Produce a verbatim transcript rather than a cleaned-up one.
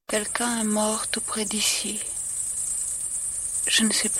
Quelqu'un est mort tout près d'ici. Je ne sais